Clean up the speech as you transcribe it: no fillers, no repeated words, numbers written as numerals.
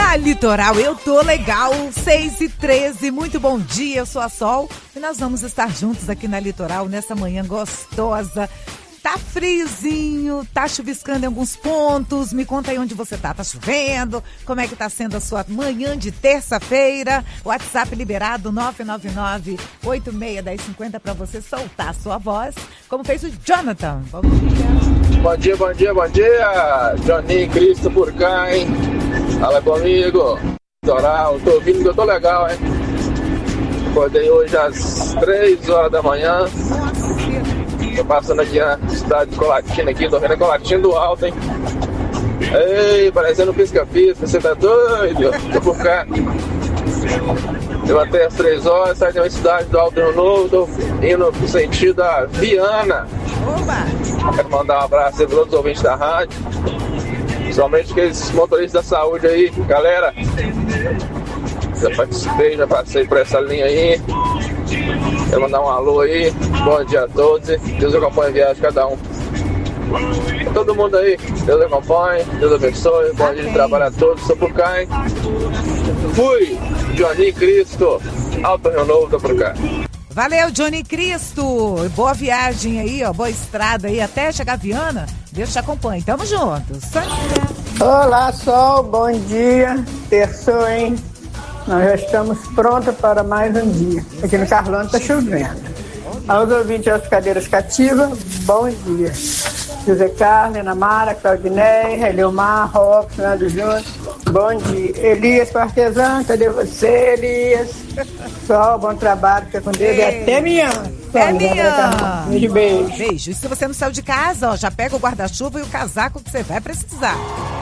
Na Litoral eu tô legal, 6h13, muito bom dia, eu sou a Sol e nós vamos estar juntos aqui na Litoral nessa manhã gostosa. Tá friozinho, tá chuviscando em alguns pontos, me conta aí onde você tá chovendo, como é que tá sendo a sua manhã de terça-feira, WhatsApp liberado 999-861050 pra você soltar a sua voz, como fez o Jonathan. Bom dia. Bom dia, Johnny Cristo por cá, hein? Fala comigo, Litoral, tô ouvindo que eu tô legal, hein? Acordei hoje às 3 horas da manhã. Tô passando aqui na cidade de Colatina aqui, tô vendo a Colatina do Alto, hein? Ei, parecendo pisca-pisca, você tá doido? Tô por cá. Levantei às 3 horas, saí da cidade do Alto Rio Novo, tô indo pro sentido da Viana. Oba! Quero mandar um abraço aí para todos os ouvintes da rádio, principalmente aqueles motoristas da saúde aí, galera. Já participei, já passei por essa linha aí. Quero mandar um alô aí, bom dia a todos, Deus acompanhe a viagem de cada um. Todo mundo aí, Deus acompanhe, Deus abençoe, bom dia de trabalho a todos, sou por cá, hein? Fui, Johnny Cristo, Alto Rio Novo, tô por cá. Valeu, Johnny Cristo, boa viagem aí, ó, boa estrada aí, até chegar a Viana, Deus te acompanhe, tamo juntos. Olá, Sol, bom dia, terçou, hein? Nós já estamos prontos para mais um dia. Aqui no Carlão está chovendo. Aos ouvintes das cadeiras cativas, bom dia. José Carlos, Ana Mara, Claudinei, Eliomar, Robson, Nando Júnior, bom dia. Elias Partezan, cadê você, Elias? Sol, bom trabalho, fica com Deus e até amanhã. Até amanhã. Beijo. Beijo. E se você não saiu de casa, ó, já pega o guarda-chuva e o casaco que você vai precisar.